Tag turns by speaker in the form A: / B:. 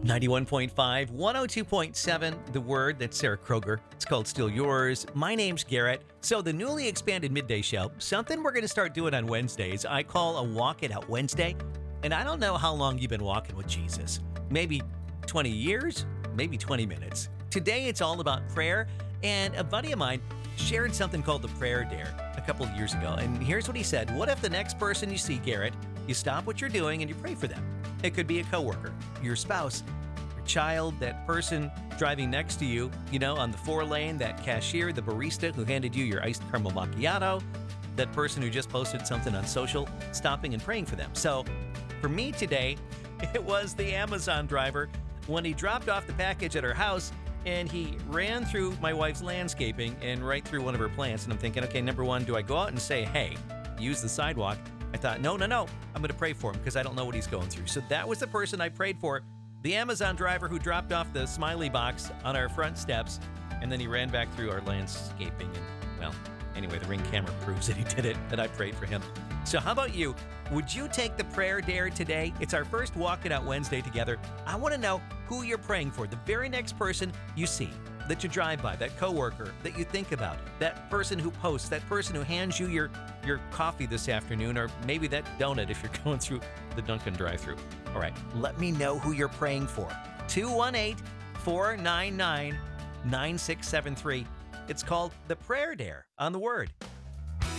A: 91.5, 102.7, The Word. That's Sarah Kroger. It's called Still Yours. My name's Garrett. So the newly expanded Midday Show, something we're going to start doing on Wednesdays, I call a Walk It Out Wednesday. And I don't know how long you've been walking with Jesus. Maybe 20 years, maybe 20 minutes. Today it's all about prayer. And a buddy of mine shared something called the Prayer Dare a couple of years ago. And here's what he said. What if the next person you see, Garrett, you stop what you're doing and you pray for them? It could be a coworker, your spouse, your child, that person driving next to you, on the 4-lane, that cashier, the barista who handed you your iced caramel macchiato, that person who just posted something on social, stopping and praying for them. So for me today, it was the Amazon driver when he dropped off the package at her house and he ran through my wife's landscaping and right through one of her plants. And I'm thinking, okay, number one, do I go out and say, hey, use the sidewalk? I thought, no, I'm going to pray for him because I don't know what he's going through. So that was the person I prayed for, the Amazon driver who dropped off the smiley box on our front steps, and then he ran back through our landscaping. And, well, anyway, the Ring camera proves that he did it, that I prayed for him. So how about you? Would you take the prayer dare today? It's our first Walk It Out Wednesday together. I want to know who you're praying for, the very next person you see, that you drive by, that coworker that you think about, that person who posts, that person who hands you your coffee this afternoon, or maybe that donut if you're going through the Dunkin' drive-thru. All right, let me know who you're praying for. 218-499-9673. It's called The Prayer Dare on The Word.